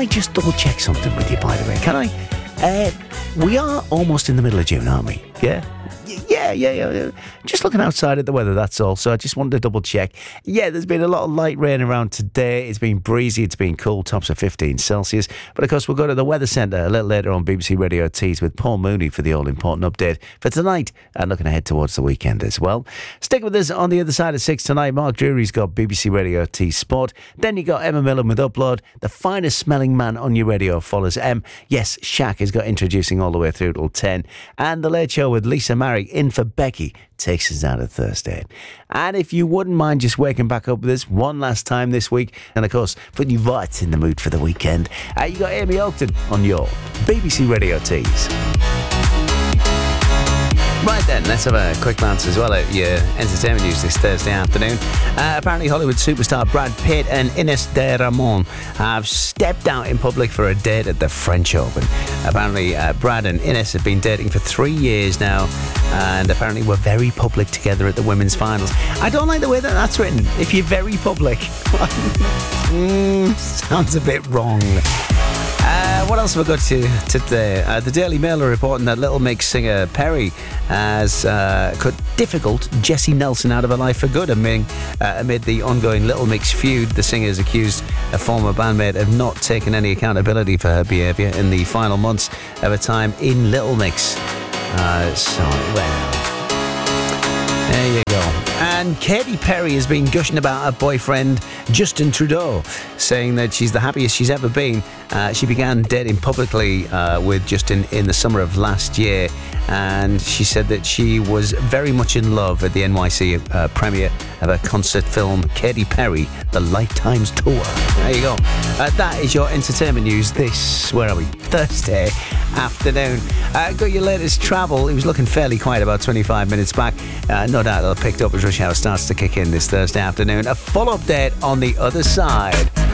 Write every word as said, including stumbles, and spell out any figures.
I just double check something with you, by the way? Can I? Uh, we are almost in the middle of June, aren't we? Yeah? Yeah, yeah, yeah. Just looking outside at the weather, that's all. So I just wanted to double check. Yeah, there's been a lot of light rain around today. It's been breezy, it's been cool, tops of fifteen Celsius. But of course, we'll go to the Weather Centre a little later on B B C Radio Tees with Paul Mooney for the all-important update for tonight and looking ahead towards the weekend as well. Stick with us on the other side of six tonight. Mark Drury's got B B C Radio Tees Sport. Then you got Emma Millen with Upload. The finest smelling man on your radio follows M. Yes, Shaq has got introducing all the way through till ten. And The Late Show with Lisa Marrick in for Becky takes us out of Thursday. And if you wouldn't mind just waking back up with us one last time this week, and of course putting you right in the mood for the weekend, uh, you got Amy Oakton on your B B C Radio Tees. Right then, let's have a quick glance as well at your entertainment news this Thursday afternoon. Uh, apparently Hollywood superstar Brad Pitt and Ines de Ramon have stepped out in public for a date at the French Open. Apparently uh, Brad and Ines have been dating for three years now, and apparently were very public together at the women's finals. I don't like the way that that's written. If you're very public, mm, sounds a bit wrong. Uh, what else have we got to today? Uh, the Daily Mail are reporting that Little Mix singer Perry has uh, cut difficult Jessie Nelson out of her life for good amid, uh, amid the ongoing Little Mix feud. The singer has accused a former bandmate of not taking any accountability for her behaviour in the final months of her time in Little Mix. Uh, so, well, there you go. And Katy Perry has been gushing about her boyfriend Justin Trudeau, saying that she's the happiest she's ever been. Uh, she began dating publicly uh, with Justin in the summer of last year, and she said that she was very much in love at the N Y C uh, premiere of her concert film Katy Perry, The Lifetimes Tour. There you go. Uh, that is your entertainment news this, where are we, Thursday afternoon. Uh, got your latest travel. It was looking fairly quiet about twenty-five minutes back. Uh, no doubt it'll pick up as rush hour starts to kick in this Thursday afternoon. A full update on the other side.